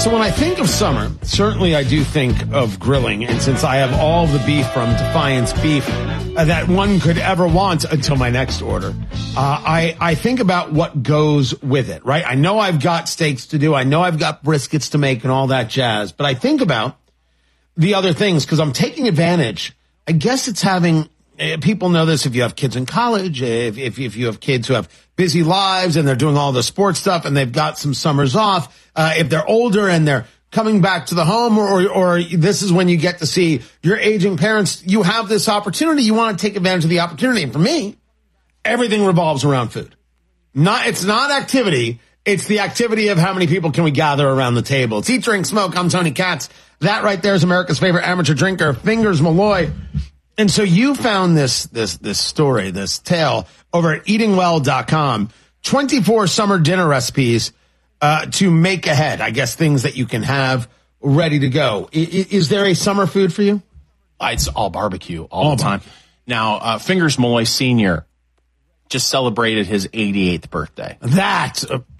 So when I think of summer, certainly I do think of grilling. And since I have all the beef from Defiance Beef that one could ever want until my next order, I think about what goes with it, right? I know I've got steaks to do. I know I've got briskets to make and all that jazz. But I think about the other things because I'm taking advantage. I guess it's having, people know this if you have kids in college, if you have kids who have busy lives and they're doing all the sports stuff and they've got some summers off. If they're older and they're coming back to the home or this is when you get to see your aging parents, you have this opportunity. You want to take advantage of the opportunity. And for me, everything revolves around food. It's not activity. It's the activity of how many people can we gather around the table. It's Eat, Drink, Smoke. I'm Tony Katz. That right there is America's favorite amateur drinker, Fingers Malloy. And so you found this story, this tale over at eatingwell.com. 24 summer dinner recipes to make ahead. I guess things that you can have ready to go. Is there a summer food for you? It's all barbecue all the time. Now, Fingers Malloy Sr. just celebrated his 88th birthday. That's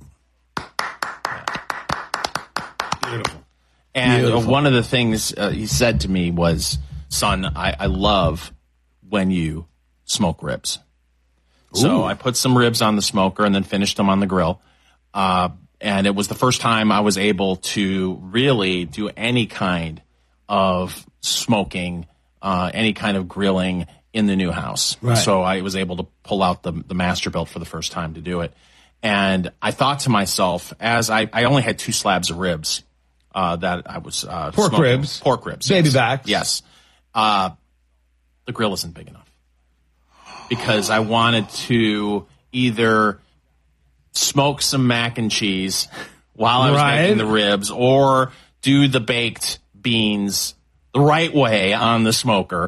beautiful. And one of the things he said to me was, son, I love when you smoke ribs. Ooh. So I put some ribs on the smoker and then finished them on the grill. And it was the first time I was able to really do any kind of smoking, any kind of grilling in the new house. Right. So I was able to pull out the Masterbuilt for the first time to do it. And I thought to myself, as I only had 2 slabs of ribs that I was pork ribs, baby yes. backs. Yes. The grill isn't big enough because I wanted to either smoke some mac and cheese while I was making the ribs or do the baked beans the right way on the smoker.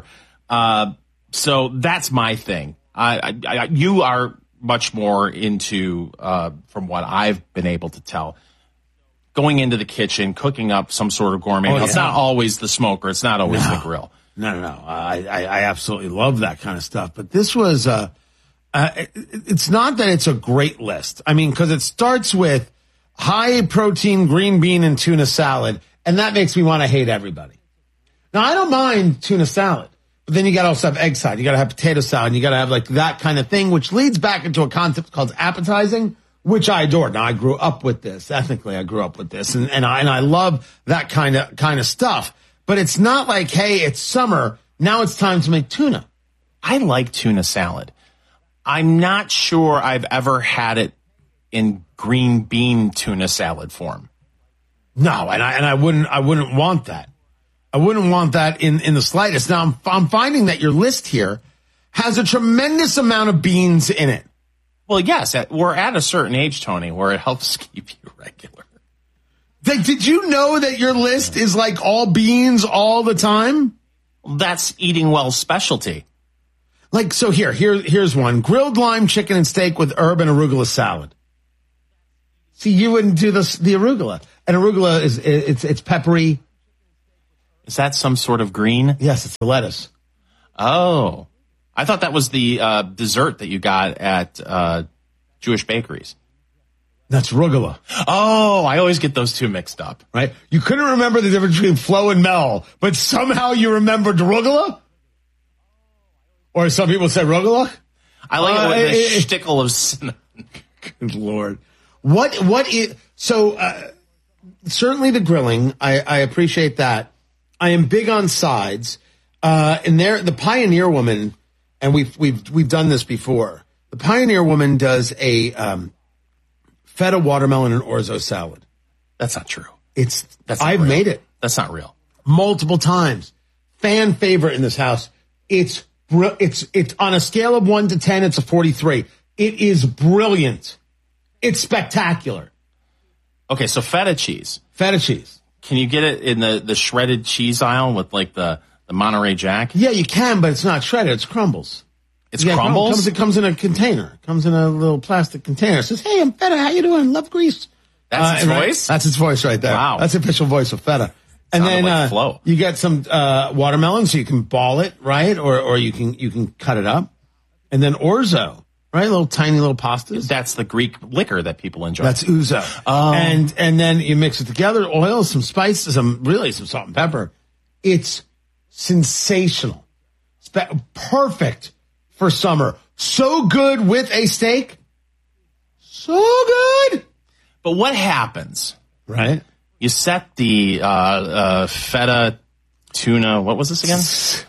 So that's my thing. You are much more into, from what I've been able to tell, going into the kitchen, cooking up some sort of gourmet meal. It's not always the smoker. It's not always the grill. No. I absolutely love that kind of stuff. But this was, it's not that it's a great list. I mean, because it starts with high protein green bean and tuna salad, and that makes me want to hate everybody. Now, I don't mind tuna salad, but then you got to also have egg salad. You got to have potato salad. You got to have like that kind of thing, which leads back into a concept called appetizing, which I adore. Now, I grew up with this. Ethnically, I grew up with this, and I love that kind of stuff. But it's not like, hey, it's summer. Now it's time to make tuna. I like tuna salad. I'm not sure I've ever had it in green bean tuna salad form. No, and I wouldn't want that. I wouldn't want that in the slightest. Now I'm finding that your list here has a tremendous amount of beans in it. Well, yes, we're at a certain age, Tony, where it helps keep you regular. Did you know that your list is like all beans all the time? That's Eating Well's specialty. Like, so here's one. Grilled lime chicken and steak with herb and arugula salad. See, you wouldn't do the arugula. And arugula it's peppery. Is that some sort of green? Yes, it's the lettuce. Oh. I thought that was the dessert that you got at Jewish bakeries. That's arugula. Oh, I always get those two mixed up. Right? You couldn't remember the difference between Flo and Mel, but somehow you remembered arugula? Or some people say arugula? I like it with the shtickle of cinnamon. Good Lord. What is, so, certainly the grilling, I appreciate that. I am big on sides. And the Pioneer Woman, and we've done this before. The Pioneer Woman does a, feta watermelon and orzo salad. That's not true. I've made it. That's not real. Multiple times. Fan favorite in this house. It's on a scale of 1 to 10, it's a 43. It is brilliant. It's spectacular. Okay, so feta cheese. Feta cheese. Can you get it in the shredded cheese aisle with like the Monterey Jack? Yeah, you can, but it's not shredded. It's crumbles. It's crumbles? It comes in a container. It comes in a little plastic container. It says, hey, I'm Feta. How you doing? Love grease. That's its voice? That's its voice right there. Wow. That's the official voice of Feta. And then like you get some watermelon, so you can ball it, right? Or you can cut it up. And then orzo. right? Little tiny little pastas. That's the Greek liquor that people enjoy. That's ouzo. And then you mix it together, oil, some spices, some salt and pepper. It's sensational. Perfect for summer. So good with a steak. So good. But what happens? Right. You set the feta tuna. What was this again?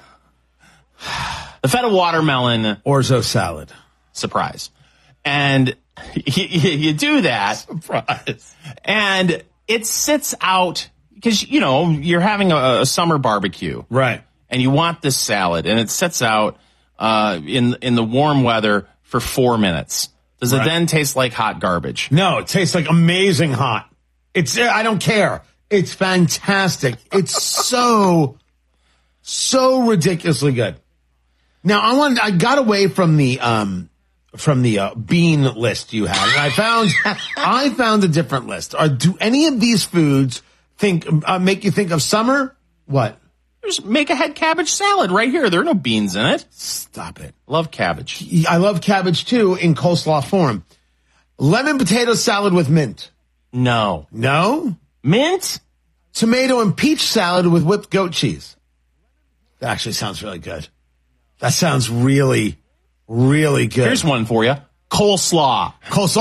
The feta watermelon orzo salad. Surprise. And you do that. Surprise. And it sits out because, you're having a summer barbecue. Right. And you want this salad, and it sits out in the warm weather for 4 minutes. Does it then taste like hot garbage? No, it tastes like amazing hot. I don't care. It's fantastic. It's so ridiculously good. Now I got away from the bean list you had, and I found a different list. Do any of these foods make you think of summer? What? Just make a head cabbage salad right here. There are no beans in it. Stop it. Love cabbage. I love cabbage too in coleslaw form. Lemon potato salad with mint. No. Mint? Tomato and peach salad with whipped goat cheese. That actually sounds really good. That sounds really, really good. Here's one for you. Coleslaw.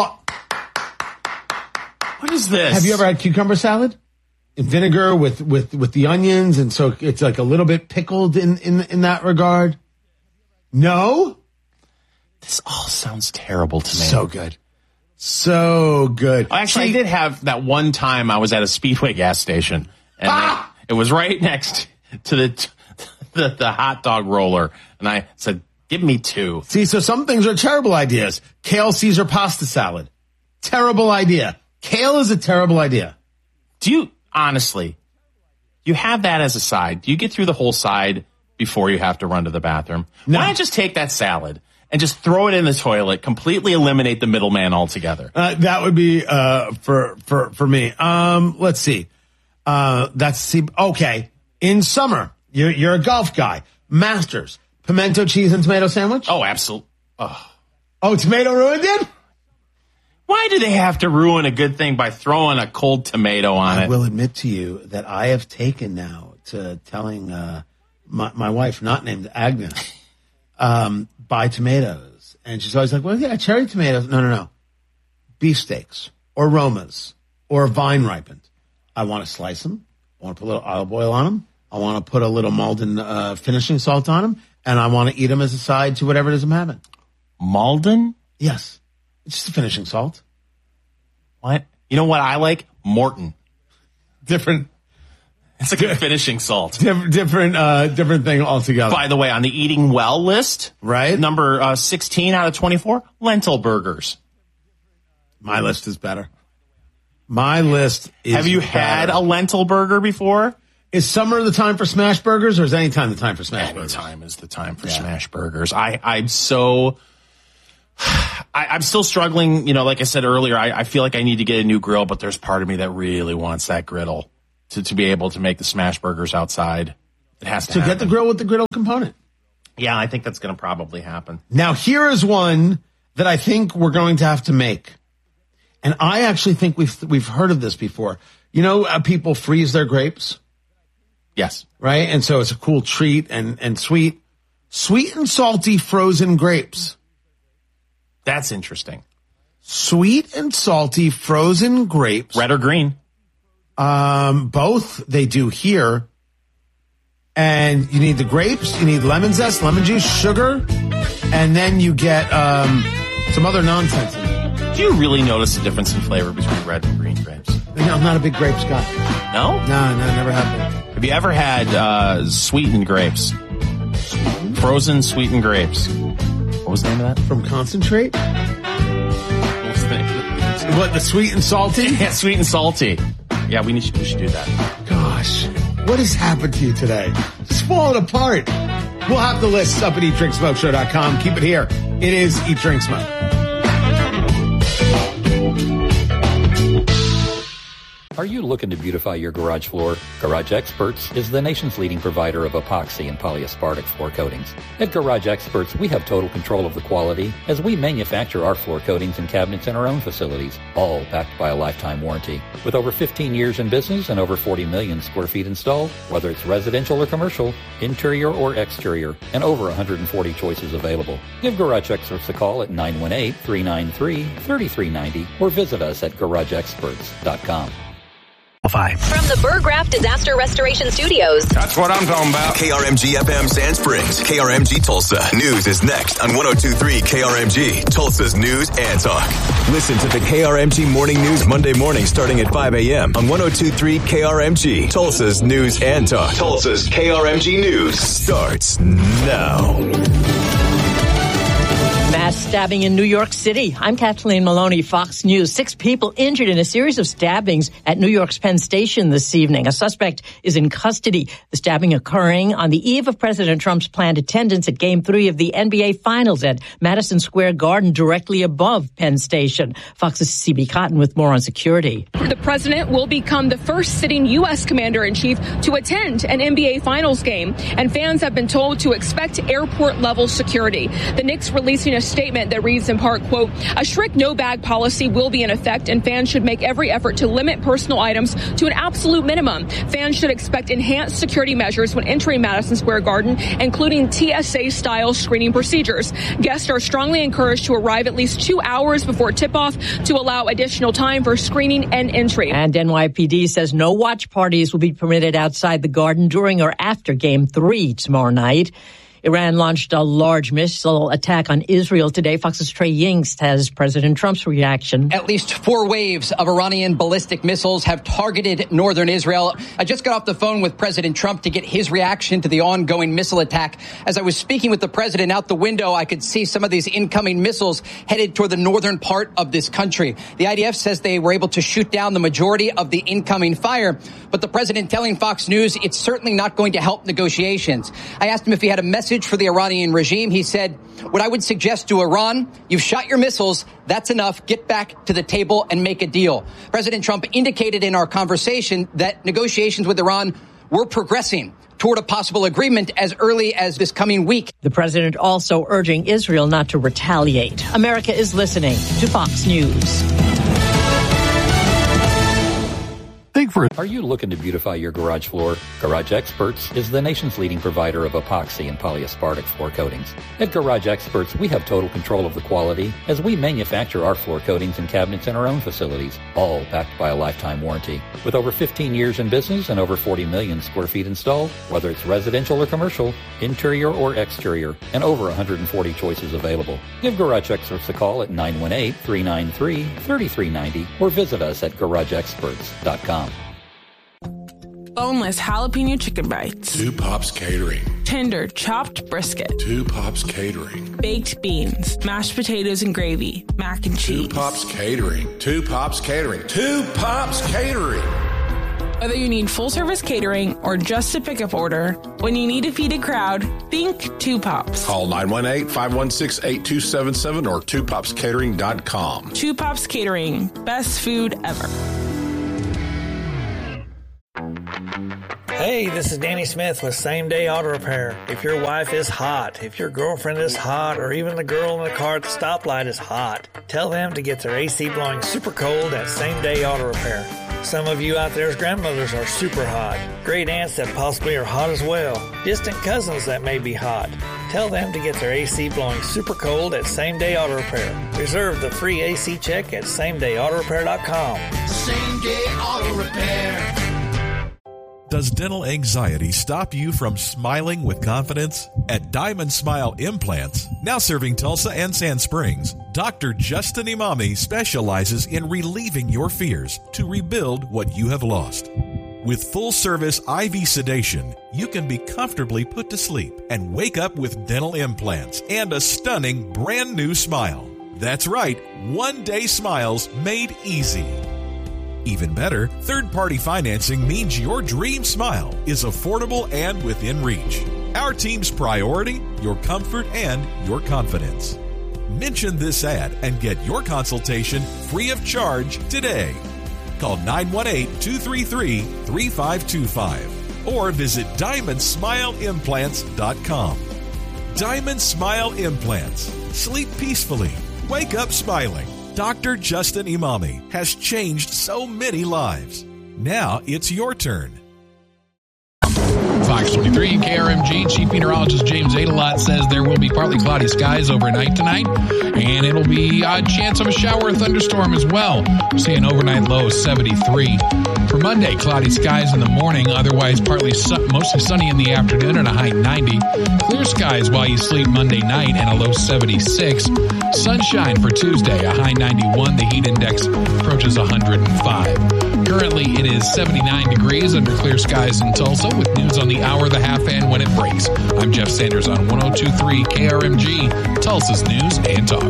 What is this? Have you ever had cucumber salad? In vinegar with the onions, and so it's like a little bit pickled in that regard. No? This all sounds terrible to me. So good. Actually, I did have that one time I was at a Speedway gas station, and it was right next to the hot dog roller, and I said, give me 2. See, so some things are terrible ideas. Kale Caesar pasta salad. Terrible idea. Kale is a terrible idea. Honestly, you have that as a side. Do you get through the whole side before you have to run to the bathroom? No. Why not just take that salad and just throw it in the toilet, completely eliminate the middleman altogether? That would be for me. Let's see. Okay. In summer, you're a golf guy. Masters, pimento cheese and tomato sandwich? Oh, absolutely. Oh, tomato ruined it? Why do they have to ruin a good thing by throwing a cold tomato on it? I will admit to you that I have taken now to telling my wife, not named Agnes, buy tomatoes. And she's always like, well, yeah, cherry tomatoes. No. Beefsteaks or Romas or vine ripened. I want to slice them. I want to put a little olive oil on them. I want to put a little Malden finishing salt on them. And I want to eat them as a side to whatever it is I'm having. Malden? Yes. It's just a finishing salt. What? You know what I like? Morton. Different. It's like a finishing salt. Different thing altogether. By the way, on the eating well list, right? Number 16 out of 24, lentil burgers. My list is better. My list is Have you better. had a lentil burger before? Is summer the time for smash burgers, or is any time the time for smash burgers? Any time is the time for smash burgers. I'm still struggling, like I said earlier, I feel like I need to get a new grill, but there's part of me that really wants that griddle to be able to make the smash burgers outside. It has to happen. Get the grill with the griddle component. Yeah, I think that's going to probably happen. Now, here is one that I think we're going to have to make. And I actually think we've heard of this before. People freeze their grapes. Yes. Right? And so it's a cool treat and sweet. Sweet and salty frozen grapes. That's interesting. Sweet and salty frozen grapes. Red or green? Both they do here. And you need the grapes, you need lemon zest, lemon juice, sugar, and then you get some other nonsense in it. Do you really notice a difference in flavor between red and green grapes? I'm not a big grapes guy. No? No, never have been. Have you ever had sweetened grapes? Frozen sweetened grapes. What was the name of that? From concentrate? What was the name? What, the sweet and salty? Yeah, sweet and salty. Yeah, we should do that. Gosh, what has happened to you today? It's falling apart. We'll have the list up at eatdrinksmokeshow.com. Keep it here. It is Eat, Drink, Smoke. Are you looking to beautify your garage floor? Garage Experts is the nation's leading provider of epoxy and polyaspartic floor coatings. At Garage Experts, we have total control of the quality as we manufacture our floor coatings and cabinets in our own facilities, all backed by a lifetime warranty. With over 15 years in business and over 40 million square feet installed, whether it's residential or commercial, interior or exterior, and over 140 choices available. Give Garage Experts a call at 918-393-3390 or visit us at garageexperts.com. From the Burgraff Disaster Restoration Studios. That's what I'm talking about. KRMG FM Sand Springs, KRMG Tulsa. News is next on 102.3 KRMG, Tulsa's news and talk. Listen to the KRMG Morning News Monday morning starting at 5 a.m. on 102.3 KRMG, Tulsa's news and talk. Tulsa's KRMG News starts now. Mass stabbing in New York City. I'm Kathleen Maloney, Fox News. 6 people injured in a series of stabbings at New York's Penn Station this evening. A suspect is in custody. The stabbing occurring on the eve of President Trump's planned attendance at Game 3 of the NBA Finals at Madison Square Garden, directly above Penn Station. Fox's CB Cotton with more on security. The president will become the first sitting U.S. commander-in-chief to attend an NBA Finals game, and fans have been told to expect airport-level security. The Knicks releasing a statement that reads in part, quote, a strict no-bag policy will be in effect, and fans should make every effort to limit personal items to an absolute minimum. Fans should expect enhanced security measures when entering Madison Square Garden, including TSA-style screening procedures. Guests are strongly encouraged to arrive at least 2 hours before tip-off to allow additional time for screening and entry. And NYPD says no watch parties will be permitted outside the Garden during or after Game 3 tomorrow night. Iran launched a large missile attack on Israel today. Fox's Trey Yingst has President Trump's reaction. At least 4 waves of Iranian ballistic missiles have targeted northern Israel. I just got off the phone with President Trump to get his reaction to the ongoing missile attack. As I was speaking with the president out the window, I could see some of these incoming missiles headed toward the northern part of this country. The IDF says they were able to shoot down the majority of the incoming fire, but the president telling Fox News it's certainly not going to help negotiations. I asked him if he had a message for the Iranian regime. He said, what I would suggest to Iran, you've shot your missiles. That's enough. Get back to the table and make a deal. President Trump indicated in our conversation that negotiations with Iran were progressing toward a possible agreement as early as this coming week. The president also urging Israel not to retaliate. America is listening to Fox News. Are you looking to beautify your garage floor? Garage Experts is the nation's leading provider of epoxy and polyaspartic floor coatings. At Garage Experts, we have total control of the quality as we manufacture our floor coatings and cabinets in our own facilities, all backed by a lifetime warranty. With over 15 years in business and over 40 million square feet installed, whether it's residential or commercial, interior or exterior, and over 140 choices available. Give Garage Experts a call at 918-393-3390 or visit us at garageexperts.com. Boneless jalapeno chicken bites. 2 Pops Catering. Tender chopped brisket. 2 Pops Catering. Baked beans, mashed potatoes and gravy, mac and cheese. 2 Pops Catering. 2 Pops Catering. 2 Pops Catering. Whether you need full-service catering or just a pickup order, when you need to feed a crowd, think 2 Pops. Call 918-516-8277 or 2popscatering.com. 2 Pops Catering. Best food ever. Hey, this is Danny Smith with Same Day Auto Repair. If your wife is hot, if your girlfriend is hot, or even the girl in the car at the stoplight is hot, tell them to get their AC blowing super cold at Same Day Auto Repair. Some of you out there's grandmothers are super hot. Great aunts that possibly are hot as well. Distant cousins that may be hot. Tell them to get their AC blowing super cold at Same Day Auto Repair. Reserve the free AC check at SameDayAutoRepair.com. Same Day Auto Repair. Does dental anxiety stop you from smiling with confidence? At Diamond Smile Implants, now serving Tulsa and Sand Springs, Dr. Justin Imami specializes in relieving your fears to rebuild what you have lost. With full-service IV sedation, you can be comfortably put to sleep and wake up with dental implants and a stunning brand new smile. That's right, one-day smiles made easy. Even better, third-party financing means your dream smile is affordable and within reach. Our team's priority, your comfort and your confidence. Mention this ad and get your consultation free of charge today. Call 918-233-3525 or visit DiamondSmileImplants.com. Diamond Smile Implants. Sleep peacefully. Wake up smiling. Dr. Justin Imami has changed so many lives. Now it's your turn. Fox 23, KRMG, Chief Meteorologist James Adelot says there will be partly cloudy skies overnight tonight, and it'll be a chance of a shower or thunderstorm as well. We're seeing overnight low 73. For Monday, cloudy skies in the morning, otherwise mostly sunny in the afternoon and a high 90. Clear skies while you sleep Monday night and a low 76. Sunshine for Tuesday, a high 91. The heat index approaches 105. Currently, it is 79 degrees under clear skies in Tulsa with news on the hour, the half, and when it breaks. I'm Jeff Sanders on 102.3 KRMG, Tulsa's News and Talk.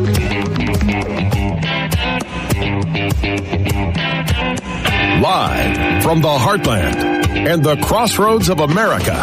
Live from the heartland and the crossroads of America,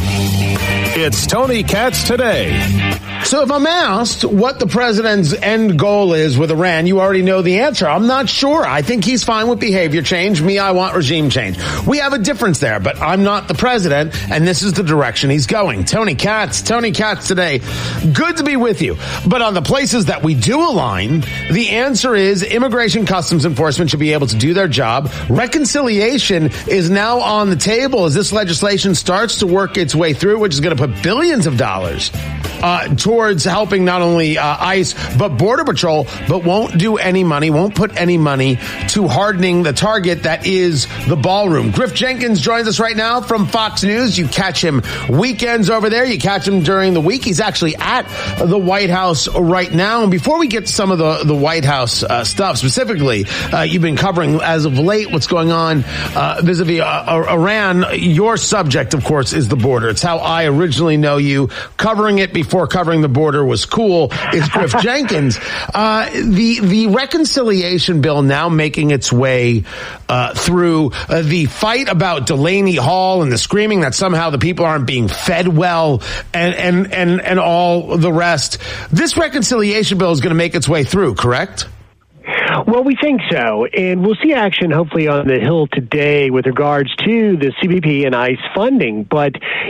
it's Tony Katz Today. So if I'm asked what the president's end goal is with Iran, you already know the answer. I'm not sure. I think he's fine with behavior change. Me, I want regime change. We have a difference there, but I'm not the president, and this is the direction he's going. Tony Katz Today. Good to be with you. But on the places that we do align, the answer is Immigration Customs Enforcement should be able to do their job. Reconciliation is now on the table as this legislation starts to work its way through, which is going to put billions of dollars towards helping not only ICE but Border Patrol, but won't put any money to hardening the target that is the ballroom. Griff Jenkins joins us right now from Fox News. You catch him weekends over there. You catch him during the week. He's actually at the White House right now. And before we get to some of the White House stuff specifically, you've been covering as of late what's going on vis-a-vis Iran. Your subject, of course, is the border. It's how I originally know you. Covering it before covering the border was cool. It's Griff Jenkins. The reconciliation bill now making its way through the fight about Delaney Hall and the screaming that somehow the people aren't being fed well and all the rest. This reconciliation bill is going to make its way through, correct? Well, we think so, and we'll see action hopefully on the Hill today with regards to the CBP and ICE funding. But,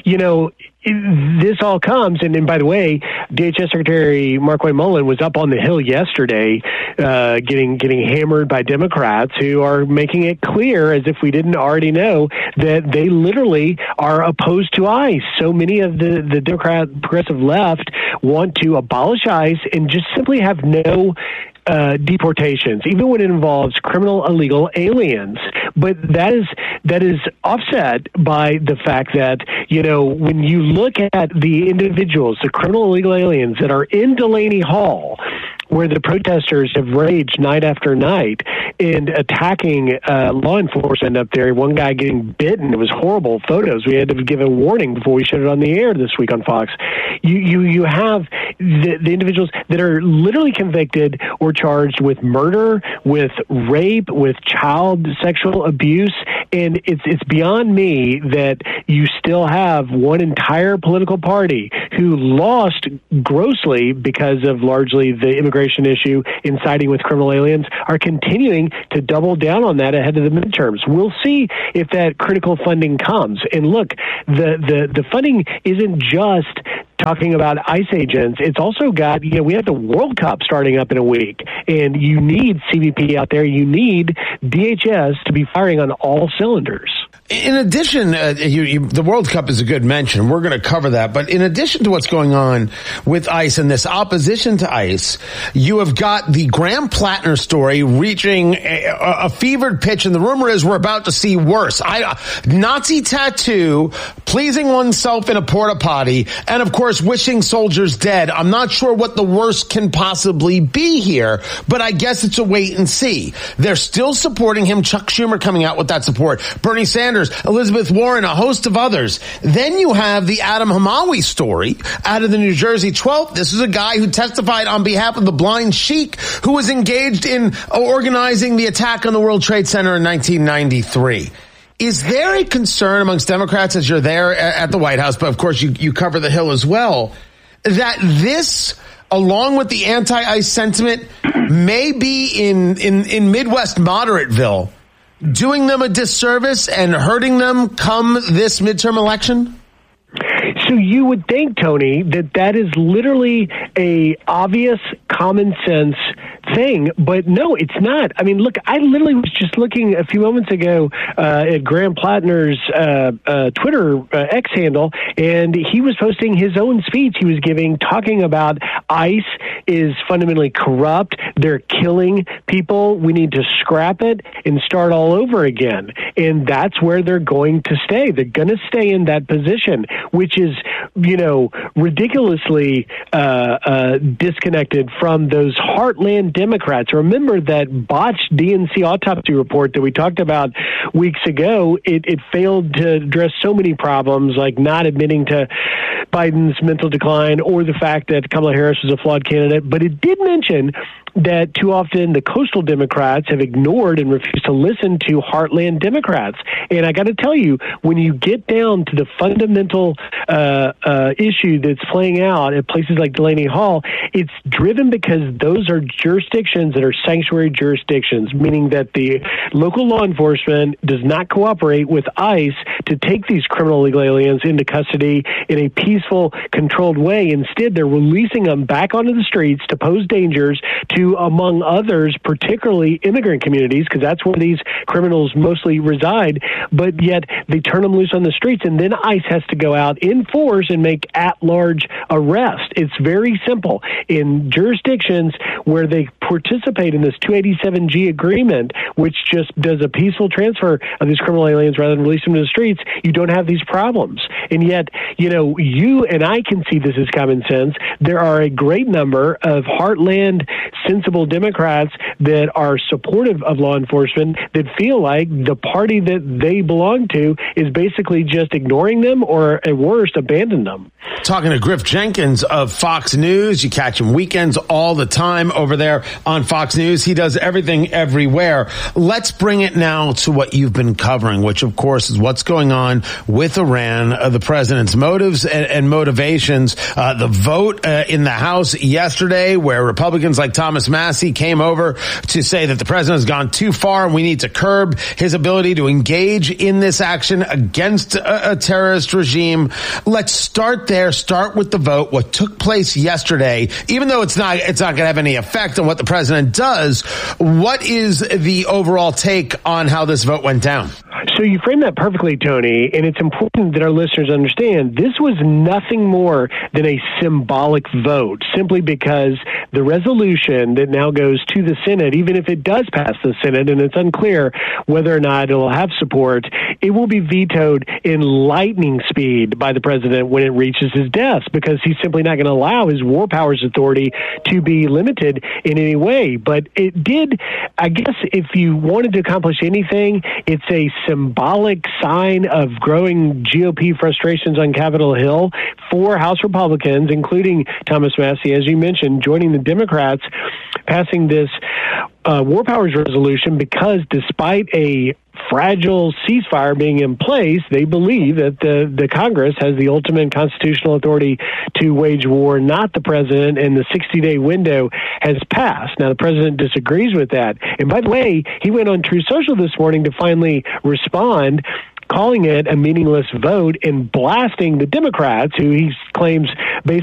this all comes, and by the way, DHS Secretary Markwayne Mullin was up on the Hill yesterday, getting hammered by Democrats who are making it clear, as if we didn't already know, that they literally are opposed to ICE. So many of the Democrat progressive left want to abolish ICE and just simply have no deportations, even when it involves criminal illegal aliens. But that is offset by the fact that, when you look at the individuals, the criminal illegal aliens that are in Delaney Hall, where the protesters have raged night after night and attacking law enforcement up there. One guy getting bitten. It was horrible photos. We had to give a warning before we showed it on the air this week on Fox. You have the individuals that are literally convicted or charged with murder, with rape, with child sexual abuse, and it's beyond me that you still have one entire political party who lost grossly because of largely the immigration issue, inciting with criminal aliens, are continuing to double down on that ahead of the midterms. We'll see if that critical funding comes. And look, the funding isn't just talking about ICE agents. It's also got, we have the World Cup starting up in a week, and you need CBP out there. You need DHS to be firing on all cylinders. In addition, the World Cup is a good mention. We're going to cover that. But in addition to what's going on with ICE and this opposition to ICE, you have got the Graham Plattner story reaching a fevered pitch. And the rumor is we're about to see worse. Nazi tattoo, pleasing oneself in a porta potty, and of course, wishing soldiers dead. I'm not sure what the worst can possibly be here, but I guess it's a wait and see. They're still supporting him. Chuck Schumer coming out with that support. Bernie Sanders, Elizabeth Warren, a host of others. Then you have the Adam Hamawi story out of the New Jersey 12th. This is a guy who testified on behalf of the blind sheik who was engaged in organizing the attack on the World Trade Center in 1993. Is there a concern amongst Democrats, as you're there at the White House, but of course you cover the Hill as well, that this, along with the anti-ICE sentiment, may be in Midwest Moderatville, doing them a disservice and hurting them come this midterm election? So you would think, Tony, that is literally a obvious common sense thing, but no, it's not. I mean, look, I literally was just looking a few moments ago at Graham Plattner's Twitter X handle, and he was posting his own speech he was giving, talking about ICE is fundamentally corrupt. They're killing people. We need to scrap it and start all over again. And that's where they're going to stay. They're going to stay in that position, which is, ridiculously disconnected from those heartland Democrats. Remember that botched DNC autopsy report that we talked about weeks ago. It failed to address so many problems, like not admitting to Biden's mental decline or the fact that Kamala Harris was a flawed candidate. But it did mention that too often the coastal Democrats have ignored and refused to listen to heartland Democrats. And I got to tell you, when you get down to the fundamental issue that's playing out at places like Delaney Hall, it's driven because those are jurisdictions that are sanctuary jurisdictions, meaning that the local law enforcement does not cooperate with ICE to take these criminal illegal aliens into custody in a peaceful, controlled way. Instead, they're releasing them back onto the streets to pose dangers to, among others, particularly immigrant communities, because that's where these criminals mostly reside. But yet they turn them loose on the streets, and then ICE has to go out in force and make at-large arrests. It's very simple. In jurisdictions where they participate in this 287G agreement, which just does a peaceful transfer of these criminal aliens rather than release them to the streets, you don't have these problems. And yet, you and I can see this as common sense. There are a great number of heartland, sensible Democrats that are supportive of law enforcement that feel like the party that they belong to is basically just ignoring them or, at worst, abandon them. Talking to Griff Jenkins of Fox News. You catch him weekends all the time over there on Fox News. He does everything everywhere. Let's bring it now to what you've been covering, which, of course, is what's going on with Iran, the president's motives and motivations. The vote in the House yesterday where Republicans like Thomas Massie came over to say that the president has gone too far and we need to curb his ability to engage in this action against a terrorist regime. Let's start there. Start with the vote. What took place yesterday, even though it's not going to have any effect on what the president does, what is the overall take on how this vote went down? So you framed that perfectly, Tony, and it's important that our listeners understand this was nothing more than a symbolic vote, simply because the resolution that now goes to the Senate, even if it does pass the Senate, and it's unclear whether or not it will have support, it will be vetoed in lightning speed by the president when it reaches his desk, because he's simply not going to allow his war powers authority to be limited in any way. But it did, I guess, if you wanted to accomplish anything, it's a symbolic sign of growing GOP frustrations on Capitol Hill for House Republicans, including Thomas Massie, as you mentioned, joining the Democrats, passing this war powers resolution, because despite a fragile ceasefire being in place, they believe that the Congress has the ultimate constitutional authority to wage war, not the president, and the 60-day window has passed. Now, the president disagrees with that. And by the way, he went on Truth Social this morning to finally respond, calling it a meaningless vote and blasting the Democrats, who he claims basically